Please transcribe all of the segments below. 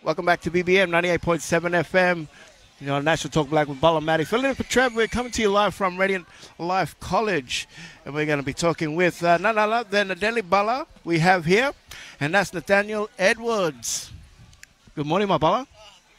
Welcome back to BBM 98.7 FM. You know, National Talk Black with Bala Matty. Filling in for Trev, we're coming to you live from Radiant Life College. And we're going to be talking with none other than Nadeli Bala we have here. And that's Nathaniel Edwards. Good morning, my Bala.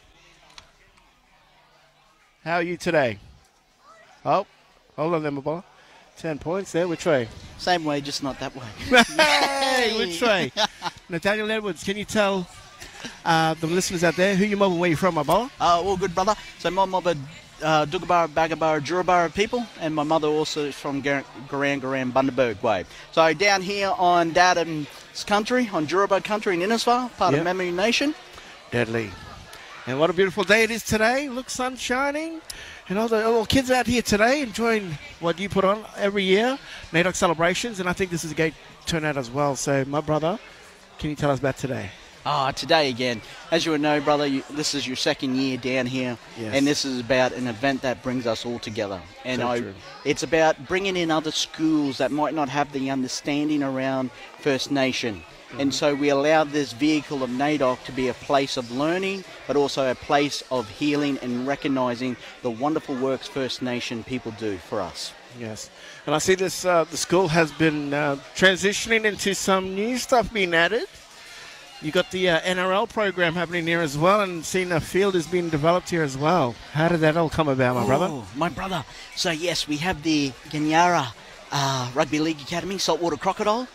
How are you today? Oh, hold on there, my Bala. 10 points there. Which way? Same way, just not that way. Hey, which way? Nathaniel Edwards, can you tell the listeners out there who you mob and where you're from, my Bala? All good, brother. So my mother, Dugabara, Bagabara, Jurabara people, and my mother also is from Garan, Bundaberg way. So down here on Dadam's country, on Jurabara country in Innisfail, part of Mamu Nation. Deadly. And what a beautiful day it is today. Look, sun shining. And all the kids out here today enjoying what you put on every year, NAIDOC celebrations, and I think this is a great turnout as well. So, my brother, can you tell us about today? Today again, as you would know, brother, this is your second year down here, and this is about an event that brings us all together. And it's about bringing in other schools that might not have the understanding around First Nation. And so we allow this vehicle of NAIDOC to be a place of learning, but also a place of healing and recognising the wonderful works First Nation people do for us. Yes. And I see this, the school has been transitioning into some new stuff being added. You got the NRL program happening here as well, and seeing a field is being developed here as well. How did that all come about, my brother? My brother. So, yes, we have the Ganyara Rugby League Academy, Saltwater Crocodile.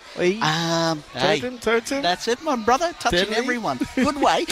Totem. That's it, my brother. Touching everyone. Good way.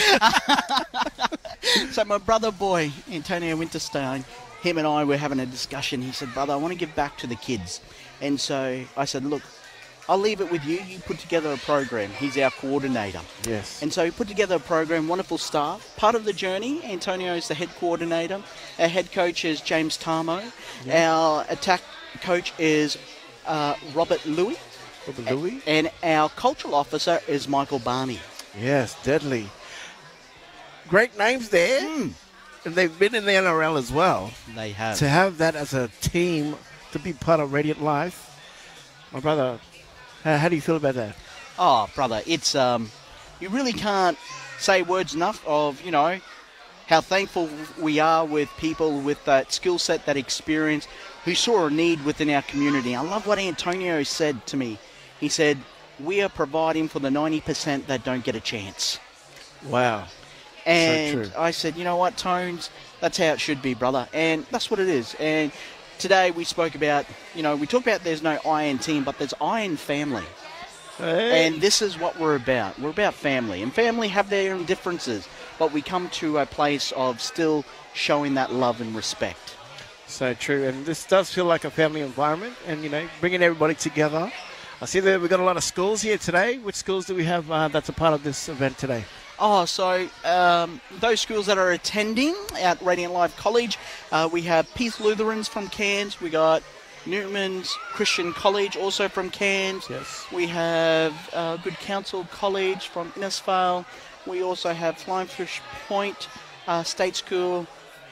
So my brother boy, Antonio Winterstein, him and I were having a discussion. He said, brother, I want to give back to the kids. And so I said, look, I'll leave it with you. You put together a program. He's our coordinator. Yes. And so he put together a program, wonderful staff. Part of the journey, Antonio is the head coordinator. Our head coach is James Tarmo. Yeah. Our attack coach is Robert Louis. And our cultural officer is Michael Barney. Yes, deadly. Great names there. And they've been in the NRL as well. They have. To have that as a team, to be part of Radiant Life. My brother, how do you feel about that? Oh, brother, it's you really can't say words enough of, how thankful we are with people with that skill set, that experience, who saw a need within our community. I love what Antonio said to me. He said, we are providing for the 90% that don't get a chance. Wow. And so true. I said, you know what, Tones, that's how it should be, brother. And that's what it is. And today we spoke about, we talk about there's no iron team, but there's iron family. Hey. And this is what we're about. We're about family. And family have their own differences, but we come to a place of still showing that love and respect. So true. And this does feel like a family environment and, bringing everybody together. I see that we've got a lot of schools here today. Which schools do we have that's a part of this event today? So those schools that are attending at Radiant Life College, we have Peace Lutherans from Cairns. We got Newman's Christian College, also from Cairns. Yes. We have Good Counsel College from Innisfail. We also have Flying Fish Point State School.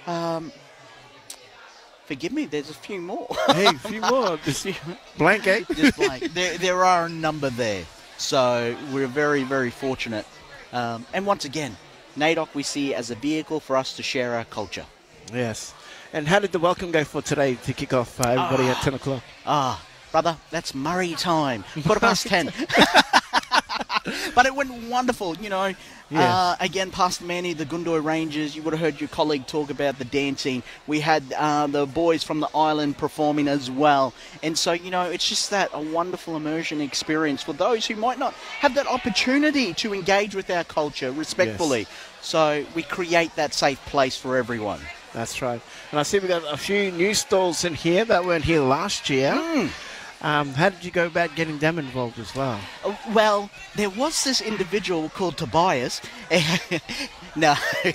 Forgive me, there's a few more. Hey, a few more. Just blank, eh? Just blank. There are a number there. So we're very, very fortunate. And once again, NAIDOC we see as a vehicle for us to share our culture. Yes. And how did the welcome go for today to kick off everybody at 10 o'clock? Brother, that's Murray time. 10:15. But it went wonderful, Yes. Again, Pastor Manny, the Gundoy Rangers, you would have heard your colleague talk about the dancing. We had the boys from the island performing as well. And so, it's just a wonderful immersion experience for those who might not have that opportunity to engage with our culture respectfully. Yes. So we create that safe place for everyone. That's right. And I see we've got a few new stalls in here that weren't here last year. How did you go about getting them involved as well? Well, there was this individual called Tobias. No.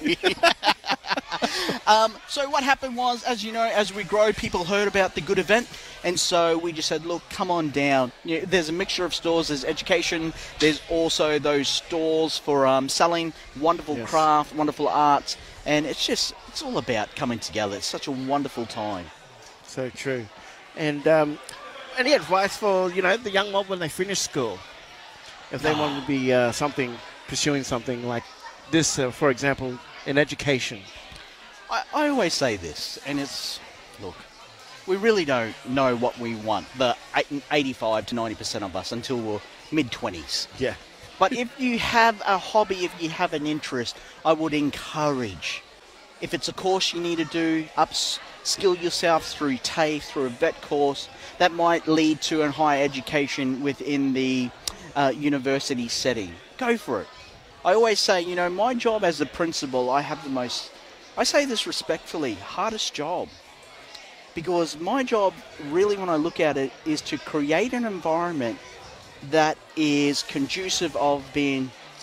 So what happened was, as we grow, people heard about the good event. And so we just said, look, come on down. There's a mixture of stores. There's education. There's also those stores for selling wonderful craft, wonderful arts. And it's all about coming together. It's such a wonderful time. So true. And any advice for, the young mob when they finish school? If they want to be pursuing something like this, for example, in education? I always say this, and look, we really don't know what we want, the 85 to 90% of us, until we're mid-20s. Yeah. But if you have a hobby, if you have an interest, I would encourage, if it's a course you need to do, upskill yourself through TAFE, through a vet course, that might lead to a higher education within the university setting. Go for it. I always say, my job as a principal, I say this respectfully, hardest job. Because my job, really, when I look at it, is to create an environment that is conducive of being